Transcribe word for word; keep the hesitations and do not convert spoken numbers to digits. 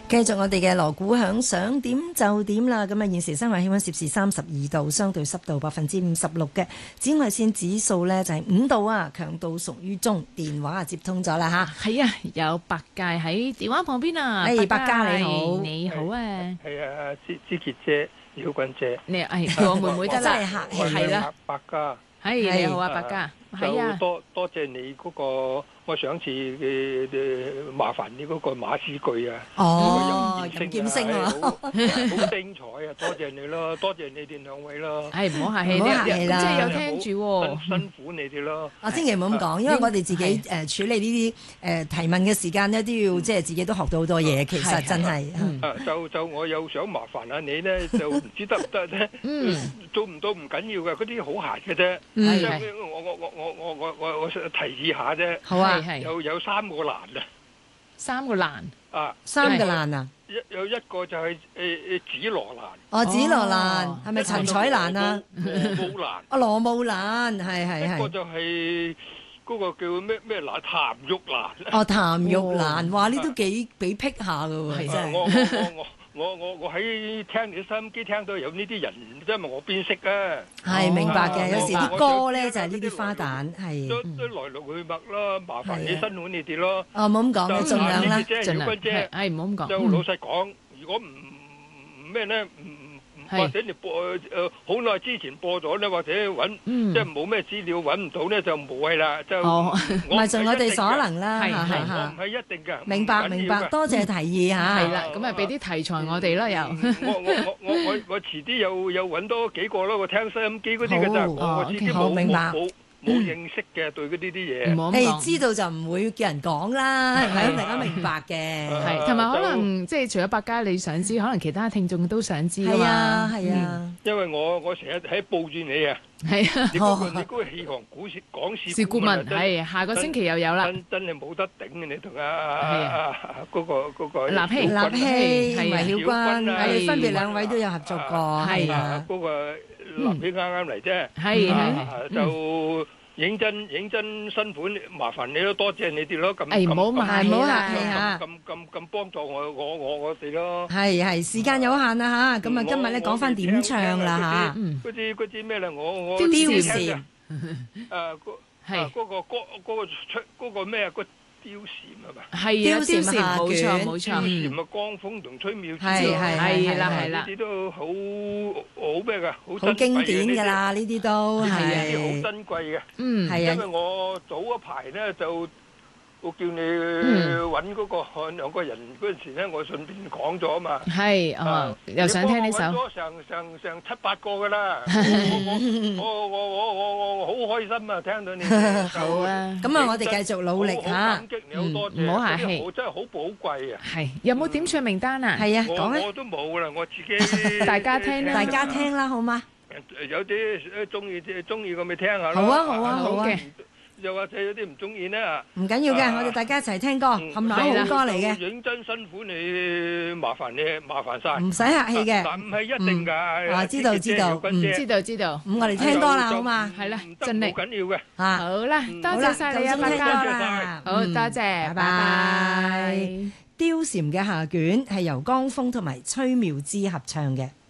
繼續我哋嘅鑼鼓響，想點就點啦。咁啊，現時室外氣溫攝氏三十二度，相對濕度百分之五十六嘅，紫外線指數呢就係五度啊，強度屬於中。電話啊接通咗啦吓， 係啊，有白介喺電話旁邊啊。 誒，白嘉你好， 你好啊。 係啊，芝芝傑姐、曉君姐， 你誒叫我妹妹得啦， 真係客氣係啦， 白嘉， 係你好啊，白嘉，係啊， 多多謝你嗰個。我上次嘅嘅麻煩你嗰個馬詩句啊， 哦，任劍聲啊， 好精彩啊！多謝你咯，多謝你哋兩位咯。 係唔好客氣， 唔好客氣啦， 即係有聽住喎， 辛苦你哋咯。 啊，千祈唔好咁講，因為我哋自己誒處理呢啲誒提問嘅時間咧，都要即係自己都學到好多嘢。其實真係， 就就我又想麻煩下你咧，就唔知得唔得咧？做唔到唔緊要嘅，嗰啲好閒嘅啫。我我我我我我我我提議下啫。 好啊。 有有三個欄啊， 三個欄啊，三個欄啊， 一有一個就係誒誒紫羅蘭， 哦，紫羅蘭係咪陳彩蘭啊？ 羅姆蘭， 哦，羅姆蘭係係係， 一個就係嗰個叫咩咩蘭，譚玉蘭， 哦，譚玉蘭，哇，呢都幾幾僻下噶喎，真係。 我我我我我我喺聽你收音機聽到有呢啲人，因為我邊識啊。 係明白嘅，有時啲歌咧就係呢啲花旦，係都都來龍去脈啦，麻煩你辛苦你哋咯。 哦，冇咁講啦，盡量啦， 盡量。係唔好咁講。 就老實講，如果唔唔咩咧，唔或者你播誒好耐之前播咗咧，或者揾即係冇咩資料揾唔到咧，就無謂啦。就唔係盡我哋所能啦， 係係我唔係一定㗎。 明白明白，多謝提議嚇。 係啦，咁啊俾啲題材我哋啦又。 我我我我我我遲啲又又揾多幾個咯，我聽收音機嗰啲嘅咋，我我自己冇冇冇。冇認識嘅對嗰啲啲嘢， 誒知道就唔會叫人講啦，係咪？大家明白嘅， 係同埋可能即係除咗百佳你想知，可能其他聽眾都想知啊嘛。 係啊係啊， 因為我我成日喺報住你啊， 係啊， 你嗰個你嗰個氣象股市講市顧問係下個星期又有啦， 真真係冇得頂嘅你同啊嗰個嗰個立希立希同埋曉君，係分別兩位都有合作過，係啊， 嗰個立希啱啱嚟啫， 係係就。認真認真辛苦，麻煩你咯，多謝你哋咯，咁誒唔好埋，唔好客氣嚇， 咁咁咁幫助我我我我哋咯。 係係時間有限啦嚇，咁啊今日咧講翻點唱啦嚇， 嗰啲嗰啲咩咧，我我貂蟬， 誒嗰係嗰個歌嗰個出嗰個咩個。貂蟬係嘛？ 係啊，貂蟬冇錯冇錯。 貂蟬啊，江風同吹妙子， 係係係啦係啦， 呢啲都好好咩㗎？ 好經典㗎啦，呢啲都係好珍貴嘅。 嗯，係啊。 因為我早一排咧就我叫你揾嗰個兩個人嗰陣時咧，我順便講咗啊嘛。 係啊，又想聽呢首。 揾咗成成成七八個㗎啦，我我我我我我好開心啊！聽到你好啊， 咁啊，我哋繼續努力嚇。 好感激你，好多謝， 唔好客氣， 真係好寶貴啊！ 係有冇點唱名單啊？ 係啊，講啊。 我都冇啦，我自己。 大家聽啦， 大家聽啦，好嗎？ 有啲中意啲中意嘅咪聽下咯。 好啊，好啊，好啊。 又或者有啲唔中意咧， 唔緊要嘅，我哋大家一齊聽歌，冚唪唥好歌嚟嘅。 認真辛苦你，麻煩你，麻煩晒。 唔使客氣嘅， 但唔係一定㗎。 啊，知道知道， 嗯，知道知道。 咁我哋聽歌啦，好嘛？ 係啦，盡力。 好緊要嘅。 嚇，好啦，多謝晒你啊，百佳。好，多謝，拜拜。 貂蟬嘅下卷係由江峰同埋崔妙芝合唱嘅。